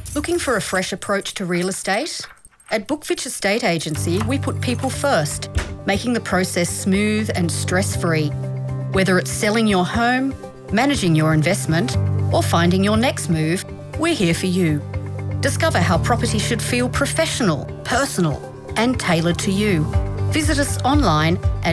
Looking for a fresh approach to real estate? At Bookfitch Estate Agency, we put people first, making the process smooth and stress-free. Whether it's selling your home, managing your investment, or finding your next move, we're here for you. Discover how property should feel professional, personal, and tailored to you. Visit us online at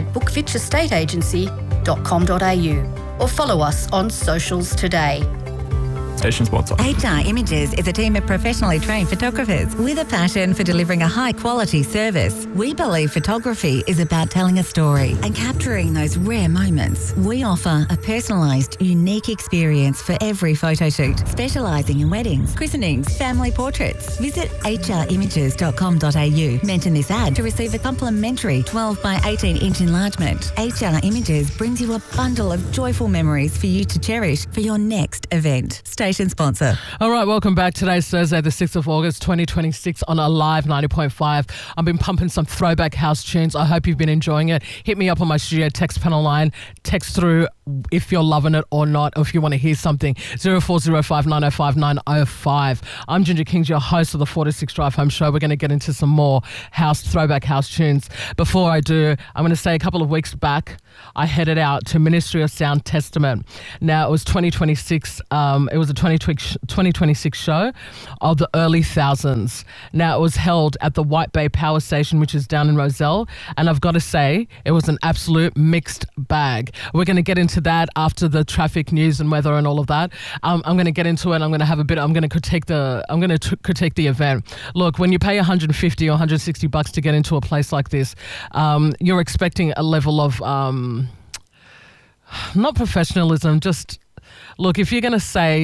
bookfitchestateagency.com.au or follow us on socials today. Station sponsor. HR Images is a team of professionally trained photographers with a passion for delivering a high-quality service. We believe photography is about telling a story and capturing those rare moments. We offer a personalised, unique experience for every photo shoot, specialising in weddings, christenings, family portraits. Visit hrimages.com.au. Mention this ad to receive a complimentary 12 by 18-inch enlargement. HR Images brings you a bundle of joyful memories for you to cherish for your next event. Station sponsor. All right, welcome back. Today's Thursday, the 6th of August, 2026 on Alive 90.5. I've been pumping some throwback house tunes. I hope you've been enjoying it. Hit me up on my studio text panel line. Text through if you're loving it or not, or if you want to hear something. 0405 905 905. I'm Ginger Kings, your host of the 4 to 6 Drive Home Show. We're going to get into some more throwback house tunes. Before I do, I'm going to say a couple of weeks back, I headed out to Ministry of Sound Testament. Now, it was 2026. It was a 2026 show of the early thousands. Now, it was held at the White Bay Power Station, which is down in Rozelle. And I've got to say, it was an absolute mixed bag. We're going to get into that after the traffic news and weather and all of that. I'm going to get into it. I'm going to have a bit. I'm going to critique the event. Look, when you pay $150 or $160 to get into a place like this, you're expecting a level of not professionalism. Just look, if you're going to say